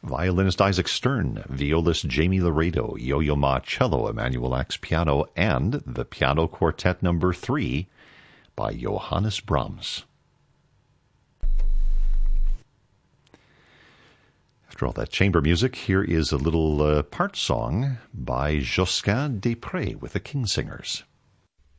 violinist Isaac Stern, violist Jamie Laredo, Yo-Yo Ma cello, Emanuel Ax piano, and the Piano Quartet No. 3 by Johannes Brahms. After all that chamber music, here is a little part song by Josquin des Prez with the Kingsingers.